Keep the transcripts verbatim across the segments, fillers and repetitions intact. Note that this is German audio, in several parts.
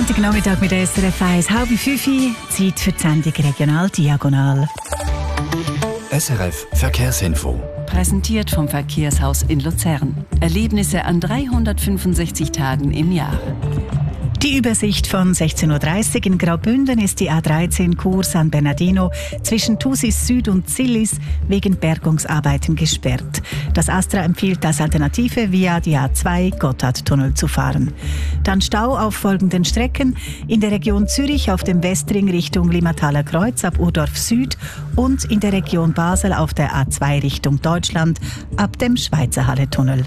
Sonntagnachmittag mit S R F eins, halb fünf Uhr, Zeit für die Sendung Regional Diagonal. S R F Verkehrsinfo. Präsentiert vom Verkehrshaus in Luzern. Erlebnisse an dreihundertfünfundsechzig Tagen im Jahr. Die Übersicht von sechzehn Uhr dreißig in Graubünden ist die A dreizehn Chur San Bernardino zwischen Thusis Süd und Zillis wegen Bergungsarbeiten gesperrt. Das Astra empfiehlt als Alternative via die A zwei Gotthardtunnel zu fahren. Dann Stau auf folgenden Strecken: in der Region Zürich auf dem Westring Richtung Limataler Kreuz ab Urdorf Süd und in der Region Basel auf der A zwei Richtung Deutschland ab dem Schweizerhalle-Tunnel.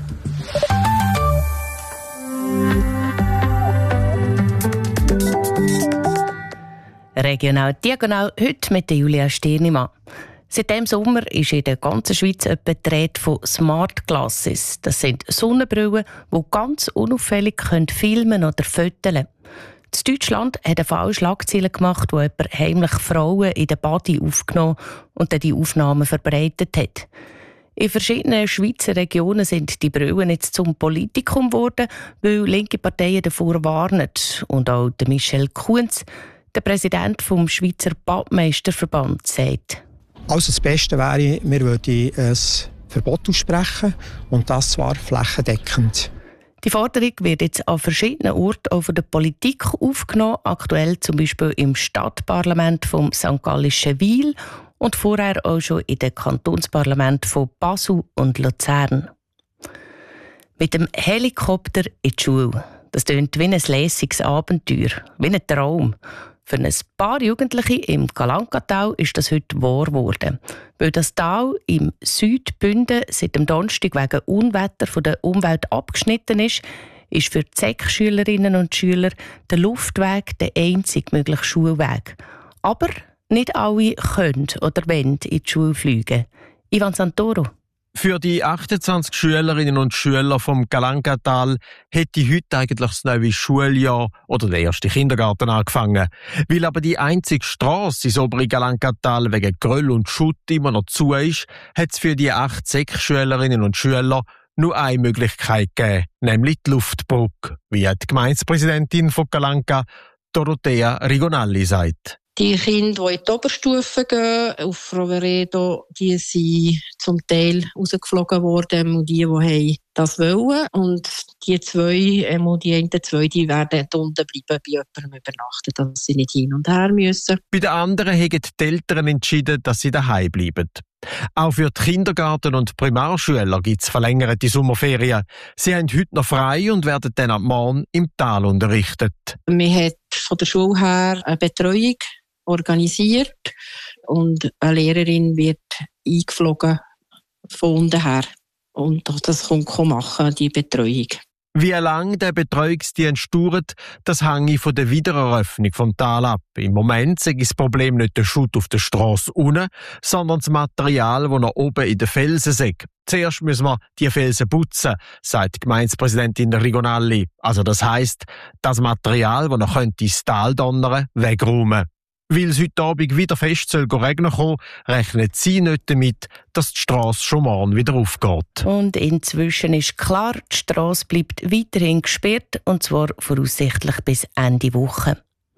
Regional Diagonal, heute mit Julia Stirnimann. Seit dem Sommer ist in der ganzen Schweiz etwa die Rede von Smart Glasses. Das sind Sonnenbrillen, die ganz unauffällig filmen oder fotografieren können. In Deutschland hat ein Fall Schlagzeilen gemacht, wo jemand heimlich Frauen in den Body aufgenommen und dann die Aufnahmen verbreitet hat. In verschiedenen Schweizer Regionen sind die Brillen jetzt zum Politikum geworden, weil linke Parteien davor warnen. Und auch der Michel Kunz, der Präsident des Schweizer Badmeisterverband, sagt: Also das Beste wäre, wir würden ein Verbot aussprechen, und das zwar flächendeckend. Die Forderung wird jetzt an verschiedenen Orten auch von der Politik aufgenommen, aktuell zum Beispiel im Stadtparlament vom Sankt Gallischen Wil und vorher auch schon in den Kantonsparlamenten von Basel und Luzern. Mit dem Helikopter in die Schule. Das klingt wie ein lässiges Abenteuer, wie ein Traum. Für ein paar Jugendliche im Galankatal ist das heute wahr geworden. Weil das Tal im Südbünden seit dem Donnerstag wegen Unwetter von der Umwelt abgeschnitten ist, ist für die S E C-Schülerinnen und Schüler der Luftweg der einzige mögliche Schulweg. Aber nicht alle können oder wollen in die Schule fliegen. Ivan Santoro. Für die achtundzwanzig Schülerinnen und Schüler vom Galankatal hätte heute eigentlich das neue Schuljahr oder der erste Kindergarten angefangen. Weil aber die einzige Strasse ins obere Galankatal wegen Geröll und Schutt immer noch zu ist, hat es für die acht S E C-Schülerinnen und Schüler nur eine Möglichkeit gegeben, nämlich die Luftbrücke, wie die Gemeindepräsidentin von Galanka, Dorothea Rigonalli, sagt. Die Kinder, die in die Oberstufe gehen, auf Roveredo, die sind zum Teil rausgeflogen worden, und die, die das wollen. Und die zwei, die einen zwei, die werden unten bleiben, bei jemandem übernachten, dass sie nicht hin und her müssen. Bei den anderen haben die Eltern entschieden, dass sie daheim bleiben. Auch für die Kindergarten- und Primarschüler gibt es verlängerte Sommerferien. Sie haben heute noch frei und werden dann ab morgen im Tal unterrichtet. Wir haben von der Schule her eine Betreuung organisiert und eine Lehrerin wird eingeflogen von unten her. Und das kommt machen, die Betreuung. Wie lange der Betreuungsdienst dauert, das hängt von der Wiedereröffnung vom Tal ab. Im Moment ist das Problem nicht der Schutt auf der Strasse unten, sondern das Material, das noch oben in den Felsen ist. Zuerst müssen wir die Felsen putzen, sagt die Gemeindepräsidentin Rigonalli. Also das heisst, das Material, das noch ins Tal donnern, wegräumen. Weil es heute Abend wieder fest soll regnen kommen, rechnet sie nicht damit, dass die Strasse schon morgen wieder aufgeht. Und inzwischen ist klar, die Strasse bleibt weiterhin gesperrt, und zwar voraussichtlich bis Ende Woche.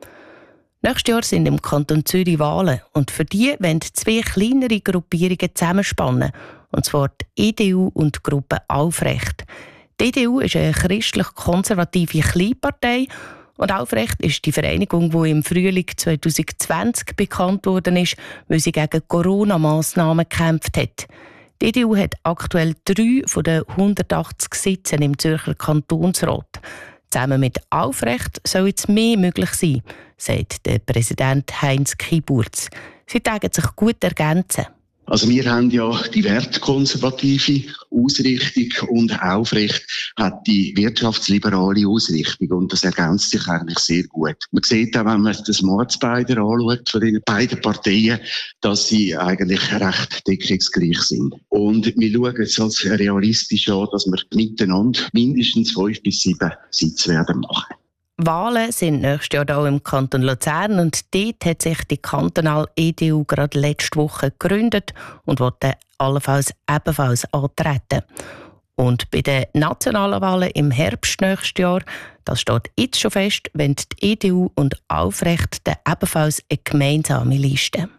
Nächstes Jahr sind im Kanton Zürich Wahlen, und für die wollen zwei kleinere Gruppierungen zusammenspannen, und zwar die E D U und die Gruppe Aufrecht. Die E D U ist eine christlich-konservative Kleinpartei, und Aufrecht ist die Vereinigung, die im Frühling zwanzig zwanzig bekannt worden ist, weil sie gegen Corona-Massnahmen gekämpft hat. Die E D U hat aktuell drei von den hundertachtzig Sitzen im Zürcher Kantonsrat. Zusammen mit Aufrecht soll jetzt mehr möglich sein, sagt der Präsident Heinz Kiburz. Sie tagen sich gut ergänzen. Also wir haben ja die wertkonservative Ausrichtung und Aufrecht hat die wirtschaftsliberale Ausrichtung, und das ergänzt sich eigentlich sehr gut. Man sieht auch, wenn man das Mordsbeider anschaut von den beiden Parteien, dass sie eigentlich recht deckungsgleich sind. Und wir schauen jetzt als realistisch an, dass wir miteinander mindestens fünf bis sieben Sitze werden machen. Wahlen sind nächstes Jahr hier im Kanton Luzern, und dort hat sich die kantonale E D U gerade letzte Woche gegründet und will allenfalls ebenfalls antreten. Und bei den nationalen Wahlen im Herbst nächstes Jahr, das steht jetzt schon fest, wollen die E D U und Aufrecht dann ebenfalls eine gemeinsame Liste.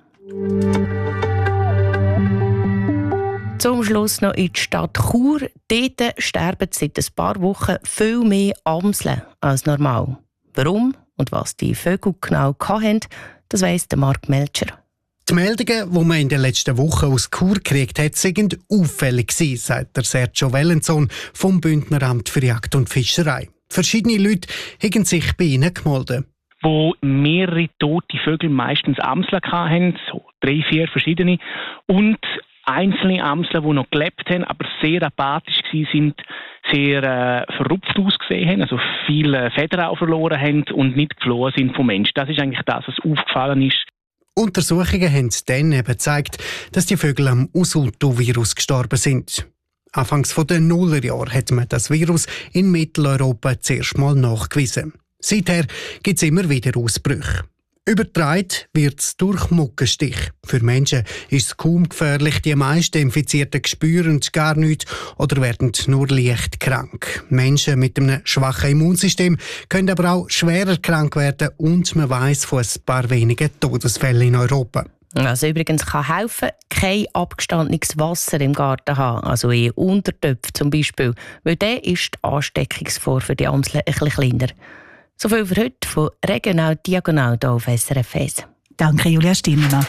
Zum Schluss noch in die Stadt Chur. Dort sterben seit ein paar Wochen viel mehr Amseln als normal. Warum und was die Vögel genau hatten, das weiss Marc Melcher. Die Meldungen, die man in den letzten Wochen aus Chur gekriegt hat, sind auffällig gewesen, sagt der Sergio Wellenson vom Bündneramt für Jagd und Fischerei. Verschiedene Leute haben sich bei ihnen gemeldet. Wo mehrere tote Vögel, meistens Amseln hatten, so drei, vier verschiedene, und einzelne Amseln, die noch gelebt haben, aber sehr apathisch waren, sehr äh, verrupft ausgesehen haben, also viele Federn auch verloren haben und nicht geflohen sind vom Menschen. Das ist eigentlich das, was aufgefallen ist. Untersuchungen haben dann eben gezeigt, dass die Vögel am Usultu-Virus gestorben sind. Anfangs der Nullerjahre hat man das Virus in Mitteleuropa zuerst mal nachgewiesen. Seither gibt es immer wieder Ausbrüche. Übertragen wird es durch Mückenstich. Für Menschen ist es kaum gefährlich. Die meisten Infizierten spüren gar nichts oder werden nur leicht krank. Menschen mit einem schwachen Immunsystem können aber auch schwerer krank werden und man weiss von ein paar wenigen Todesfällen in Europa. Also übrigens kann helfen, kein abgestandenes Wasser im Garten haben, also in Untertöpfen zum Beispiel, weil dann ist die Ansteckungsgefahr für die Amseln ein bisschen kleiner. So viel für heute von Regional Diagonal hier auf S R F eins. Danke, Julia Stirnmann.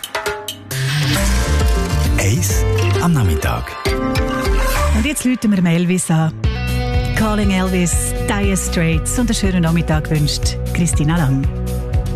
Eins am Nachmittag. Und jetzt läuten wir Elvis an. Calling Elvis, Dire Straits und einen schönen Nachmittag wünscht Christina Lang.